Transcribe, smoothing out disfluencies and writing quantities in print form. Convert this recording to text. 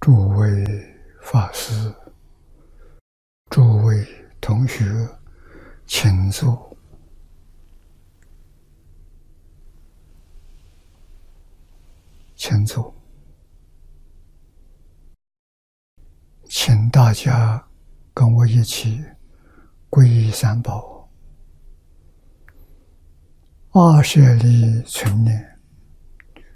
诸位法师、诸位同学，请坐。请坐。请大家跟我一起皈依三宝，阿舍利存念，